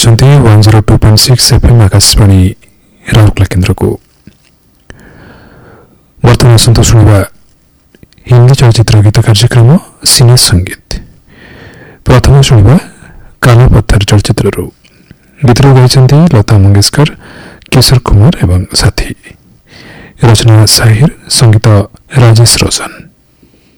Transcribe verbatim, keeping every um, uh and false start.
सुन्दै one zero two point six FM Akashvani Rourkela केन्द्र को वर्तमान सुन्दा शुणुवा हिन्दी चलचित्र गीत कार्यक्रम सिने संगीत प्रथम शुणुवा काला पत्थर चलचित्र गीत गाइछन्ति लता मंगेशकर, किशोर कुमार एवं साथी। रचना साहिर, संगीत राजेश रोशन।